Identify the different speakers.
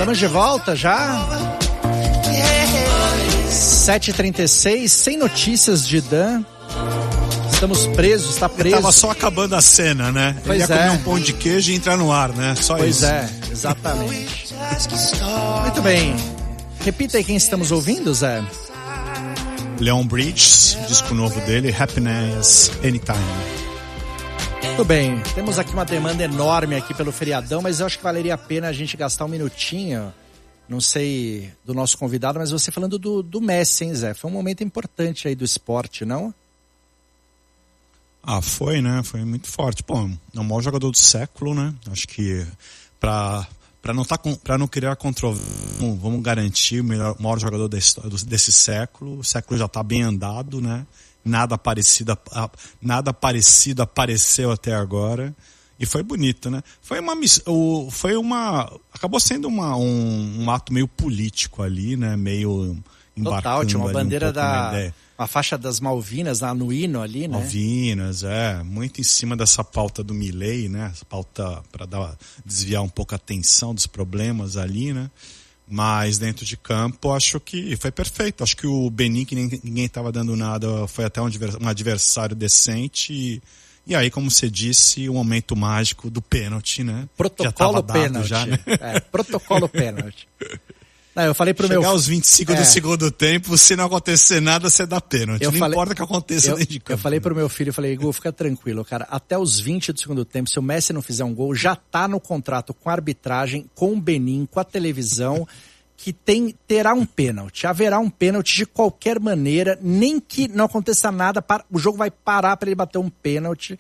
Speaker 1: Estamos de volta já. 7h36, sem notícias de Dan. Estamos presos, está preso.
Speaker 2: Ele tava só acabando a cena, né?
Speaker 1: Pois
Speaker 2: Ele ia comer um pão de queijo e entrar no ar, né? Só
Speaker 1: pois
Speaker 2: isso.
Speaker 1: Pois é, exatamente. Muito bem. Repita aí quem estamos ouvindo, Zé.
Speaker 2: Leon Bridges, disco novo dele, Happiness Anytime.
Speaker 1: Muito bem, temos aqui uma demanda enorme aqui pelo feriadão, mas eu acho que valeria a pena a gente gastar um minutinho, não sei, do nosso convidado, mas você falando do Messi, hein, Zé? Foi um momento importante aí do esporte, não?
Speaker 2: Ah, foi, né? Foi muito forte. Pô, é o maior jogador do século, né? Acho que pra não criar controvérsia, vamos garantir o maior jogador desse século. O século já está bem andado, né? Nada parecido apareceu até agora. E foi bonito, né? Acabou sendo um ato meio político ali, né? Meio embarcando.
Speaker 1: Total, tinha uma bandeira
Speaker 2: da...
Speaker 1: a faixa das Malvinas lá no hino ali, né?
Speaker 2: Malvinas, muito em cima dessa pauta do Milei, né? Essa pauta para desviar um pouco a atenção dos problemas ali, né? Mas dentro de campo, acho que foi perfeito. Acho que o Benin, que ninguém estava dando nada, foi até um adversário decente. E aí, como você disse, o momento mágico do pênalti, né?
Speaker 1: Protocolo pênalti. Já, né? Protocolo pênalti. Não, eu falei pro
Speaker 2: Chegar aos 25 do segundo tempo, se não acontecer nada, você dá pênalti. Importa o que aconteça dentro de campo.
Speaker 1: Eu falei pro meu filho, Gu, fica tranquilo, cara. Até os 20 do segundo tempo, se o Messi não fizer um gol, já tá no contrato com a arbitragem, com o Benin, com a televisão, que terá um pênalti. Haverá um pênalti de qualquer maneira, nem que não aconteça nada, o jogo vai parar para ele bater um pênalti.